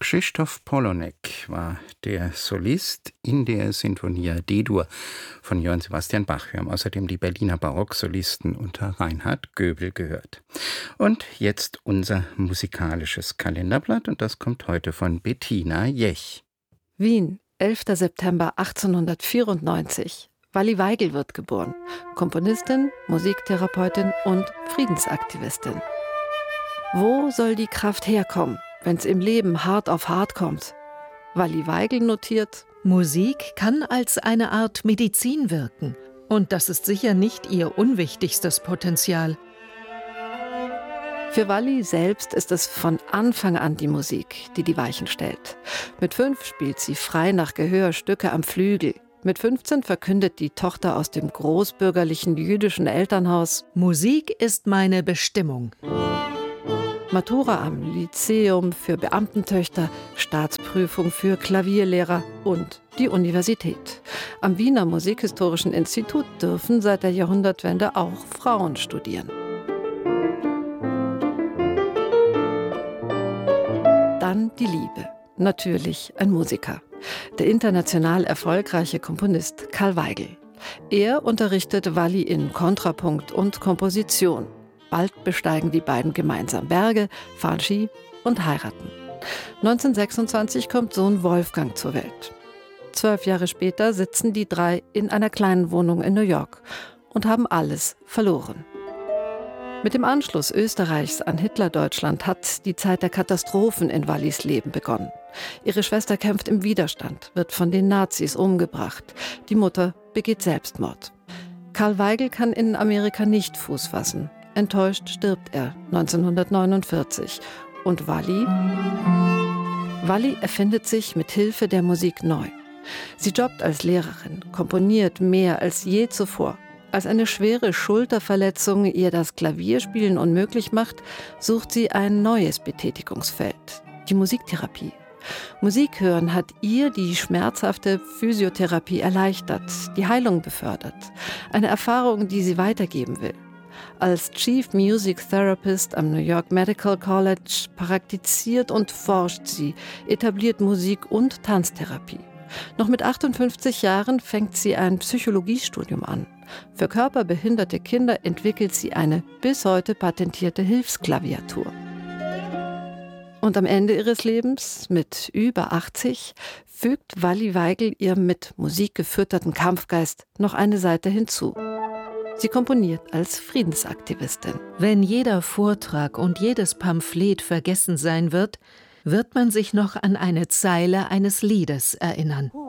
Krzysztof Polonek war der Solist in der Sinfonia D-Dur von Johann Sebastian Bach. Wir haben außerdem die Berliner Barocksolisten unter Reinhard Göbel gehört. Und jetzt unser musikalisches Kalenderblatt, und das kommt heute von Bettina Jech. Wien, 11. September 1894. Walli Weigel wird geboren. Komponistin, Musiktherapeutin und Friedensaktivistin. Wo soll die Kraft herkommen, wenn es im Leben hart auf hart kommt? Walli Weigel notiert: Musik kann als eine Art Medizin wirken. Und das ist sicher nicht ihr unwichtigstes Potenzial. Für Walli selbst ist es von Anfang an die Musik, die die Weichen stellt. Mit 5 spielt sie frei nach Gehör Stücke am Flügel. Mit 15 verkündet die Tochter aus dem großbürgerlichen jüdischen Elternhaus: Musik ist meine Bestimmung. Matura am Lyzeum für Beamtentöchter, Staatsprüfung für Klavierlehrer und die Universität. Am Wiener Musikhistorischen Institut dürfen seit der Jahrhundertwende auch Frauen studieren. Dann die Liebe. Natürlich ein Musiker. Der international erfolgreiche Komponist Karl Weigel. Er unterrichtet Walli in Kontrapunkt und Komposition. Bald besteigen die beiden gemeinsam Berge, fahren Ski und heiraten. 1926 kommt Sohn Wolfgang zur Welt. 12 Jahre später sitzen die drei in einer kleinen Wohnung in New York und haben alles verloren. Mit dem Anschluss Österreichs an Hitlerdeutschland hat die Zeit der Katastrophen in Wallis Leben begonnen. Ihre Schwester kämpft im Widerstand, wird von den Nazis umgebracht. Die Mutter begeht Selbstmord. Karl Weigel kann in Amerika nicht Fuß fassen. Enttäuscht stirbt er 1949. Und Walli erfindet sich mit Hilfe der Musik neu. Sie jobbt als Lehrerin, komponiert mehr als je zuvor. Als eine schwere Schulterverletzung ihr das Klavierspielen unmöglich macht, sucht sie ein neues Betätigungsfeld, die Musiktherapie. Musik hören hat ihr die schmerzhafte Physiotherapie erleichtert, die Heilung befördert. Eine Erfahrung, die sie weitergeben will. Als Chief Music Therapist am New York Medical College praktiziert und forscht sie, etabliert Musik- und Tanztherapie. Noch mit 58 Jahren fängt sie ein Psychologiestudium an. Für körperbehinderte Kinder entwickelt sie eine bis heute patentierte Hilfsklaviatur. Und am Ende ihres Lebens, mit über 80, fügt Walli Weigel ihr mit Musik gefütterten Kampfgeist noch eine Seite hinzu. Sie komponiert als Friedensaktivistin. Wenn jeder Vortrag und jedes Pamphlet vergessen sein wird, wird man sich noch an eine Zeile eines Liedes erinnern.